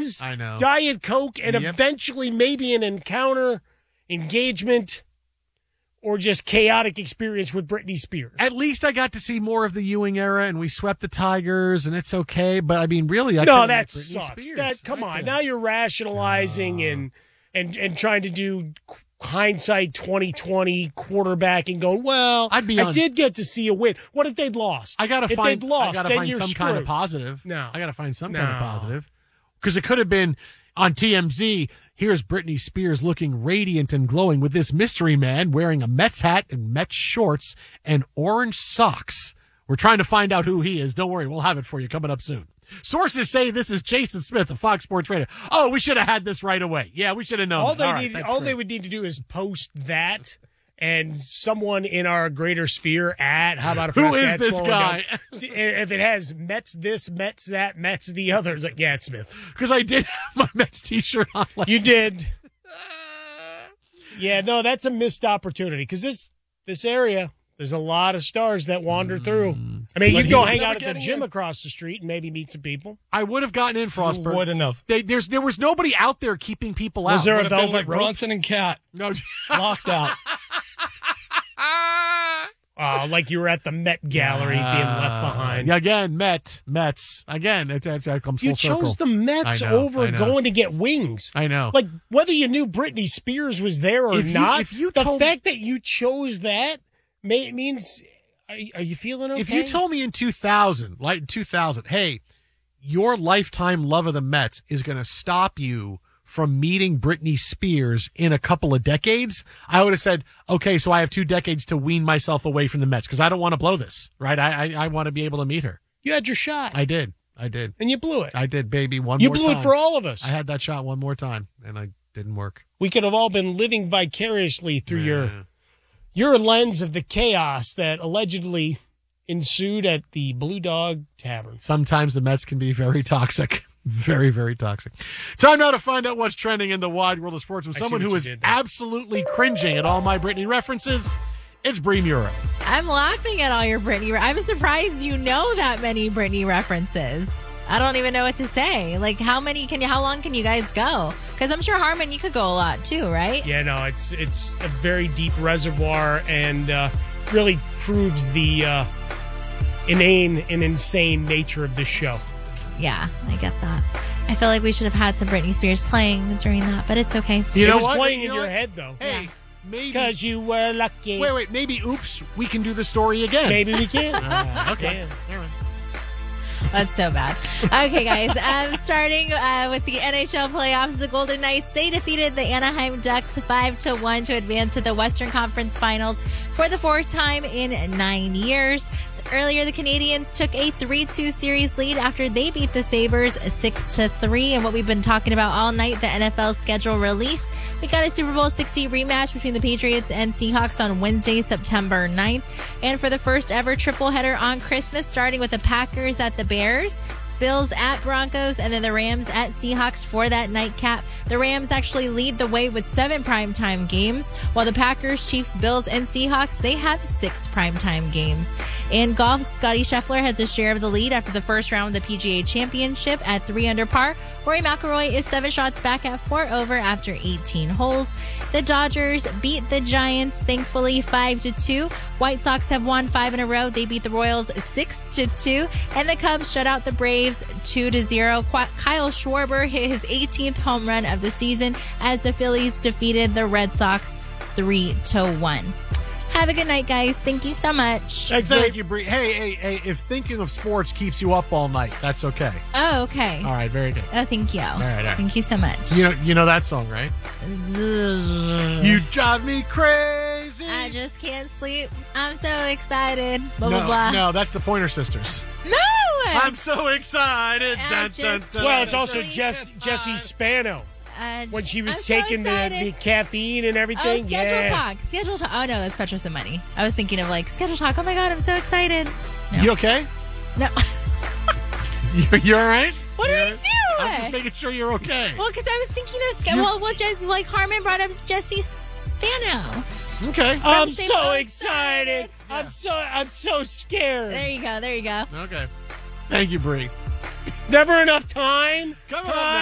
wings, I know. Diet Coke, and Yep. eventually maybe an encounter, engagement, or just chaotic experience with Britney Spears. At least I got to see more of the Ewing era, and we swept the Tigers, and it's okay. But I mean, really, I No, couldn't that get Britney sucks. Spears. Come I on. couldn't. Now you're rationalizing and trying to do hindsight 2020 quarterback and going, well, I did get to see a win. What if they'd lost? I gotta if find. they'd lost, I gotta then find you're some screwed. kind of positive. No, I gotta find some kind of positive because it could have been on TMZ. Here's Britney Spears looking radiant and glowing with this mystery man wearing a Mets hat and Mets shorts and orange socks. We're trying to find out who he is. Don't worry, we'll have it for you coming up soon. Sources say this is Jason Smith of Fox Sports Radio. Oh, we should have had this right away. Yeah, we should have known. All they would need to do is post that, and someone in our greater sphere how about if who is this guy? If it has Mets this, Mets that, Mets the other, it's like, yeah, it's Smith. Because I did have my Mets t-shirt on last You night. did. Yeah, no, that's a missed opportunity because this area, there's a lot of stars that wander through. I mean, you can go hang out at the gym across the street and maybe meet some people. I would have gotten in, Frostburg. Wouldn't have. There was nobody out there keeping people out. Was there a Would have been velvet like rope? Bronson and Cat No. locked out. Like you were at the Met Gallery being left behind. Yeah, again, Mets. Again, it comes full You circle. chose the Mets I know, over I know. going to get wings. I know. Like, whether you knew Britney Spears was there or not, the fact that you chose that means, are you feeling okay? If you told me in 2000, hey, your lifetime love of the Mets is going to stop you from meeting Britney Spears in a couple of decades, I would have said, okay, so I have 2 decades to wean myself away from the Mets because I don't want to blow this, right? I want to be able to meet her. You had your shot. I did. And you blew it. I did, baby, one more time. You blew it for all of us. I had that shot one more time, and I didn't work. We could have all been living vicariously through your lens of the chaos that allegedly ensued at the Blue Dog Tavern. Sometimes the Mets can be very toxic. Very, very toxic. Time now to find out what's trending in the wide world of sports from someone who is absolutely cringing at all my Britney references. It's Bree Mura. I'm laughing at all your Britney. I'm surprised you know that many Britney references. I don't even know what to say. Like, how long can you guys go? Because I'm sure, Harmon, you could go a lot too, right? Yeah, no, it's a very deep reservoir and really proves the inane and insane nature of this show. Yeah, I get that. I feel like we should have had some Britney Spears playing during that, but it's okay. It was playing in your head, though. Hey, maybe. Because you were lucky. Wait, maybe, oops, we can do the story again. Maybe we can. Okay. That's so bad. Okay, guys. Starting with the NHL playoffs, the Golden Knights, they defeated the Anaheim Ducks 5-1 to advance to the Western Conference Finals for the 4th time in 9 years. Earlier, the Canadiens took a 3-2 series lead after they beat the Sabres 6-3. And what we've been talking about all night, the NFL schedule release. We got a Super Bowl 60 rematch between the Patriots and Seahawks on Wednesday, September 9th. And for the first ever tripleheader on Christmas, starting with the Packers at the Bears, Bills at Broncos, and then the Rams at Seahawks for that nightcap. The Rams actually lead the way with 7 primetime games, while the Packers, Chiefs, Bills, and Seahawks, they have 6 primetime games. In golf, Scottie Scheffler has a share of the lead after the first round of the PGA Championship at 3 under par. Rory McIlroy is 7 shots back at 4 over after 18 holes. The Dodgers beat the Giants, thankfully, 5-2. White Sox have won 5 in a row. They beat the Royals 6-2. And the Cubs shut out the Braves 2-0. Kyle Schwarber hit his 18th home run of the season as the Phillies defeated the Red Sox 3-1. Have a good night, guys. Thank you so much. Thank you, Bree. Hey, if thinking of sports keeps you up all night, that's okay. Oh, okay. All right, very good. Oh, thank you. All right. Thank you so much. You know that song, right? You drive me crazy. I just can't sleep. I'm so excited. Blah, blah, blah. No, that's the Pointer Sisters. No! I'm so excited. Well, it's also Jessie Spano. When she was taking the caffeine and everything. Oh, Schedule Talk. Oh, no, that's Petra Some Money. I was thinking of Schedule Talk. Oh, my God, I'm so excited. No. You okay? No. You're all right? What did I do? I'm just making sure you're okay. Well, because I was thinking of Harmon brought up Jessie Spano. Okay. I'm so excited. Yeah. I'm so scared. There you go. Okay. Thank you, Bree. Never enough time. Come on.